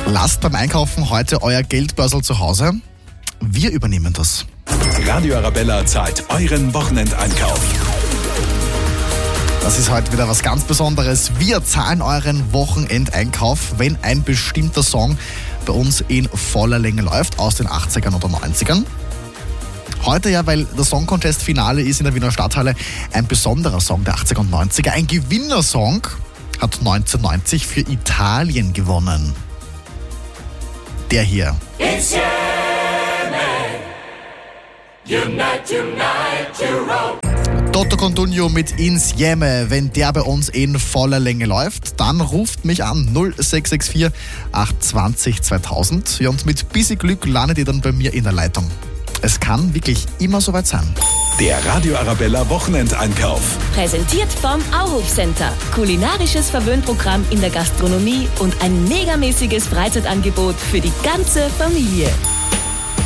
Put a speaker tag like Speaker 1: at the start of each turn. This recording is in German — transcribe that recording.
Speaker 1: Lasst beim Einkaufen heute euer Geldbörsel zu Hause. Wir übernehmen das.
Speaker 2: Radio Arabella zahlt euren Wochenendeinkauf.
Speaker 1: Das ist heute wieder was ganz Besonderes. Wir zahlen euren Wochenendeinkauf, wenn ein bestimmter Song bei uns in voller Länge läuft, aus den 80ern oder 90ern. Heute ja, weil der Song Contest Finale ist in der Wiener Stadthalle, ein besonderer Song der 80er und 90er. Ein Gewinnersong hat 1990 für Italien gewonnen. Der hier. Toto Cutugno mit Insieme. Wenn der bei uns in voller Länge läuft, dann ruft mich an 0664 820 2000. Ja, und mit bisschen Glück landet ihr dann bei mir in der Leitung. Es kann wirklich immer soweit sein.
Speaker 2: Der Radio Arabella Wochenendeinkauf.
Speaker 3: Präsentiert vom Auhof Center. Kulinarisches Verwöhnprogramm in der Gastronomie und ein megamäßiges Freizeitangebot für die ganze Familie.